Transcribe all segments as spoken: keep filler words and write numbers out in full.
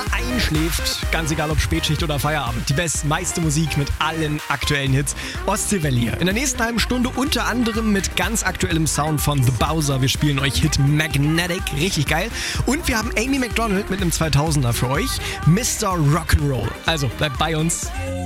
einschläft, ganz egal ob Spätschicht oder Feierabend. Die best meiste Musik mit allen aktuellen Hits. Ostseewelle hier. In der nächsten halben Stunde unter anderem mit ganz aktuellem Sound von The Bowser. Wir spielen euch Hit Magnetic, richtig geil. Und wir haben Amy Macdonald mit einem zweitausender für euch, Mister Rock'n'Roll. Also bleibt bei uns.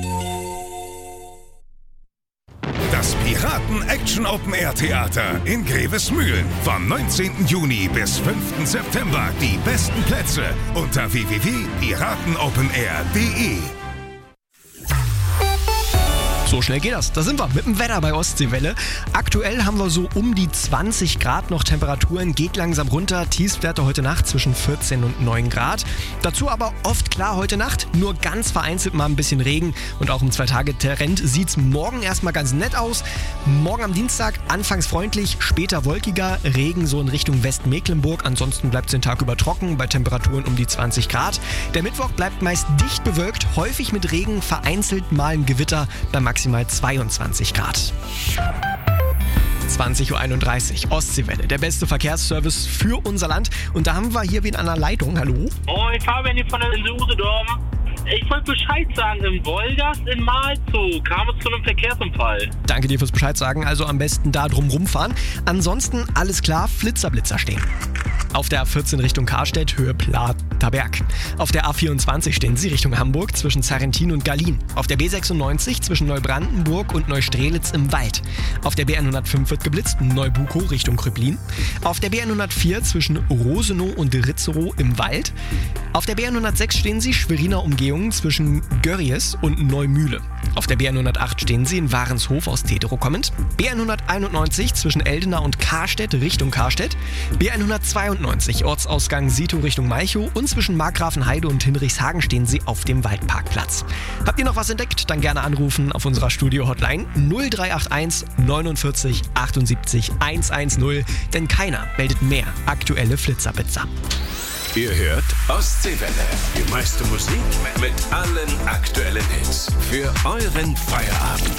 Das Piraten-Action-Open-Air-Theater in Grevesmühlen. Vom neunzehnten Juni bis fünften September. Die besten Plätze unter w w w punkt piratenopenair punkt de. So schnell geht das. Da sind wir mit dem Wetter bei Ostseewelle. Aktuell haben wir so um die zwanzig Grad noch Temperaturen, geht langsam runter. Tiefstwerte heute Nacht zwischen vierzehn und neun Grad. Dazu aber oft klar heute Nacht, nur ganz vereinzelt mal ein bisschen Regen. Und auch im Zwei-Tage-Trend sieht es morgen erstmal ganz nett aus. Morgen am Dienstag anfangs freundlich, später wolkiger, Regen so in Richtung Westmecklenburg. Ansonsten bleibt es den Tag über trocken bei Temperaturen um die zwanzig Grad. Der Mittwoch bleibt meist dicht bewölkt, häufig mit Regen, vereinzelt mal ein Gewitter bei maximal zweiundzwanzig Grad. zwanzig Uhr einunddreißig, Ostseewelle, der beste Verkehrsservice für unser Land. Und da haben wir hier wen an der Leitung. Hallo? Moin, Fabian hier von der Insel Usedom. Ich wollte Bescheid sagen, im Wolgast in Malzow kam es zu einem Verkehrsunfall. Danke dir fürs Bescheid sagen, also am besten da drum rumfahren. Ansonsten alles klar, Flitzer, Blitzer stehen. Auf der A vierzehn Richtung Karstedt, Höhe Platerberg. Auf der A vierundzwanzig stehen sie Richtung Hamburg zwischen Zarrentin und Gallien. Auf der B sechsundneunzig zwischen Neubrandenburg und Neustrelitz im Wald. Auf der B hundertfünf wird geblitzt, Neubukow Richtung Kröblin. Auf der B hundertvier zwischen Rosenow und Ritzerow im Wald. Auf der B hundertsechs stehen sie Schweriner Umgehung zwischen Görries und Neumühle. Auf der B hundertacht stehen sie in Warenshof aus Tetero kommend. B hunderteinundneunzig zwischen Eldena und Karstedt Richtung Karstedt. B hundertzweiundneunzig Ortsausgang Sito Richtung Malchow und zwischen Markgrafenheide und Hinrichshagen stehen sie auf dem Waldparkplatz. Habt ihr noch was entdeckt? Dann gerne anrufen auf unserer Studio-Hotline null drei acht eins neunundvierzig achtundsiebzig hundertzehn, denn keiner meldet mehr aktuelle Flitzerpizza. Ihr hört Ostseewelle. Die meiste Musik mit allen aktuellen Hits. Für euren Feierabend.